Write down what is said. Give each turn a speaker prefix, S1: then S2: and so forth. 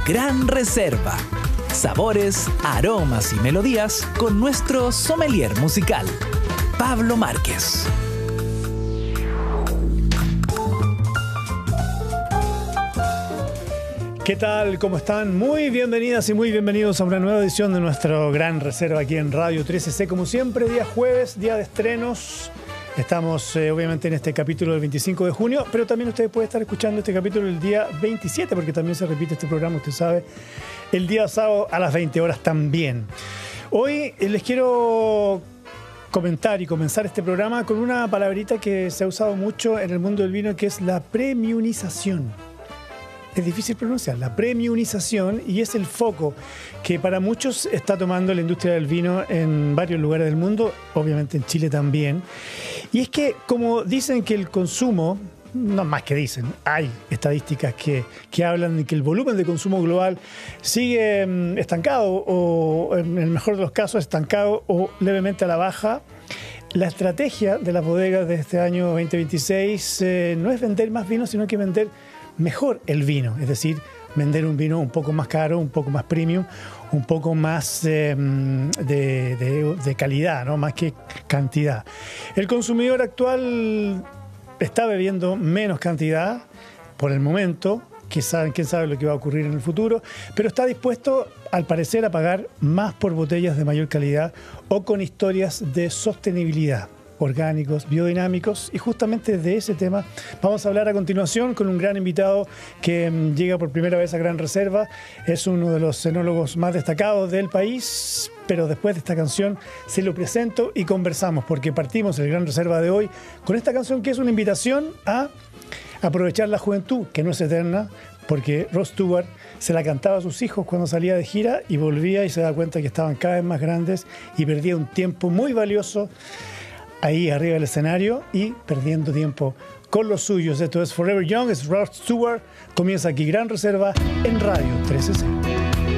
S1: Gran Reserva. Sabores, aromas y melodías con nuestro sommelier musical, Pablo Márquez.
S2: ¿Qué tal? ¿Cómo están? Muy bienvenidas y muy bienvenidos a una nueva edición de nuestro Gran Reserva aquí en Radio 13C. Como siempre, día jueves, día de estrenos. Estamos obviamente en este capítulo del 25 de junio, pero también ustedes pueden estar escuchando este capítulo el día 27, porque también se repite este programa, usted sabe, el día sábado a las 20 horas también. Hoy les quiero comentar y comenzar este programa con una palabrita que se ha usado mucho en el mundo del vino, que es la premiumización. Es difícil pronunciar, la premiumización, y es el foco que para muchos está tomando la industria del vino en varios lugares del mundo, obviamente en Chile también. Y es que, como dicen que el consumo, no más que dicen, hay estadísticas que hablan de que el volumen de consumo global sigue estancado o, en el mejor de los casos, estancado o levemente a la baja. La estrategia de las bodegas de este año 2026 no es vender más vino, sino que vender mejor el vino, es decir, vender un vino un poco más caro, un poco más premium, un poco más de calidad, ¿no? Más que cantidad. El consumidor actual está bebiendo menos cantidad por el momento, quién sabe lo que va a ocurrir en el futuro, pero está dispuesto, al parecer, a pagar más por botellas de mayor calidad o con historias de sostenibilidad, orgánicos, biodinámicos, y justamente de ese tema vamos a hablar a continuación con un gran invitado que llega por primera vez a Gran Reserva. Es uno de los enólogos más destacados del país, pero después de esta canción se lo presento y conversamos, porque partimos el Gran Reserva de hoy con esta canción que es una invitación a aprovechar la juventud, que no es eterna, porque Rod Stewart se la cantaba a sus hijos cuando salía de gira y volvía y se da cuenta que estaban cada vez más grandes y perdía un tiempo muy valioso ahí arriba del escenario y perdiendo tiempo con los suyos. Esto es Forever Young, es Rod Stewart. Comienza aquí Gran Reserva en Radio 13C.